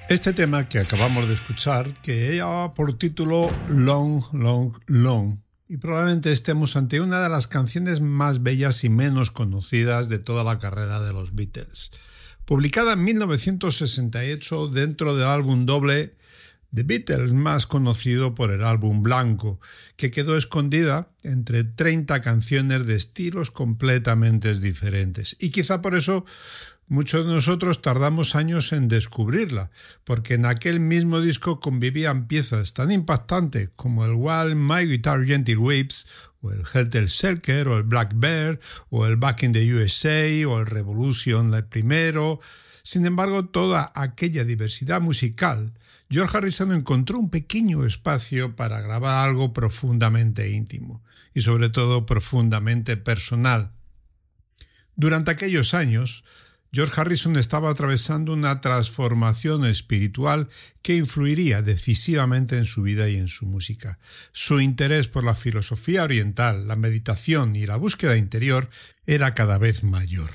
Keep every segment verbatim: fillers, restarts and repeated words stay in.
Este tema que acabamos de escuchar, que lleva por título Long, Long, Long, y probablemente estemos ante una de las canciones más bellas y menos conocidas de toda la carrera de los Beatles. Publicada en mil novecientos sesenta y ocho dentro del álbum doble The Beatles, más conocido por el álbum blanco, que quedó escondida entre treinta canciones de estilos completamente diferentes. Y quizá por eso muchos de nosotros tardamos años en descubrirla, porque en aquel mismo disco convivían piezas tan impactantes como el While My Guitar Gently Weeps, o el Helter Skelter, o el Black Bear, o el Back in the U S A, o el Revolution, el primero. Sin embargo, toda aquella diversidad musical, George Harrison encontró un pequeño espacio para grabar algo profundamente íntimo y sobre todo profundamente personal. Durante aquellos años, George Harrison estaba atravesando una transformación espiritual que influiría decisivamente en su vida y en su música. Su interés por la filosofía oriental, la meditación y la búsqueda interior era cada vez mayor.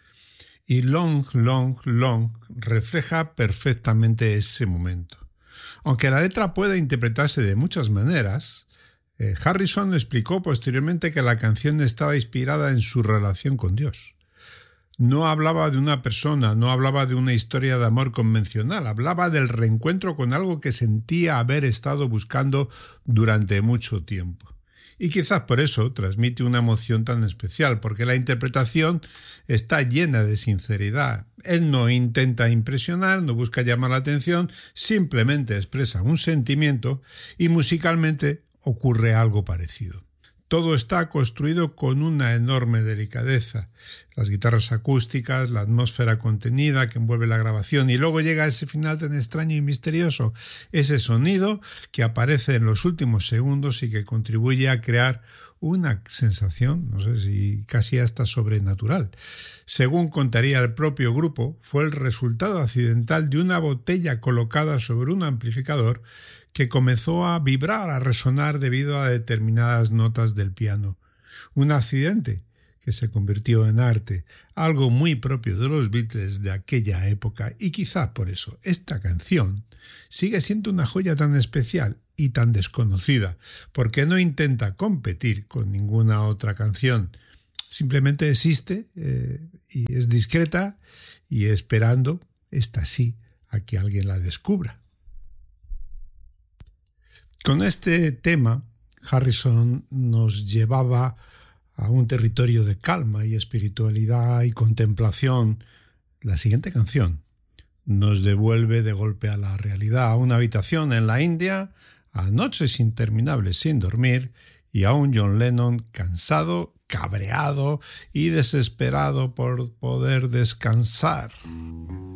Y Long, Long, Long refleja perfectamente ese momento. Aunque la letra pueda interpretarse de muchas maneras, eh, Harrison explicó posteriormente que la canción estaba inspirada en su relación con Dios. No hablaba de una persona, no hablaba de una historia de amor convencional, hablaba del reencuentro con algo que sentía haber estado buscando durante mucho tiempo. Y quizás por eso transmite una emoción tan especial, porque la interpretación está llena de sinceridad. Él no intenta impresionar, no busca llamar la atención, simplemente expresa un sentimiento y musicalmente ocurre algo parecido. Todo está construido con una enorme delicadeza. Las guitarras acústicas, la atmósfera contenida que envuelve la grabación y luego llega ese final tan extraño y misterioso, ese sonido que aparece en los últimos segundos y que contribuye a crear una sensación, no sé si casi hasta sobrenatural. Según contaría el propio grupo, fue el resultado accidental de una botella colocada sobre un amplificador que comenzó a vibrar, a resonar debido a determinadas notas del piano. Un accidente que se convirtió en arte, algo muy propio de los Beatles de aquella época, y quizás por eso esta canción sigue siendo una joya tan especial y tan desconocida, porque no intenta competir con ninguna otra canción. Simplemente existe eh, y es discreta y esperando, esta sí, a que alguien la descubra. Con este tema, Harrison nos llevaba a un territorio de calma y espiritualidad y contemplación. La siguiente canción nos devuelve de golpe a la realidad, a una habitación en la India, a noches interminables sin dormir y a un John Lennon cansado, cabreado y desesperado por poder descansar.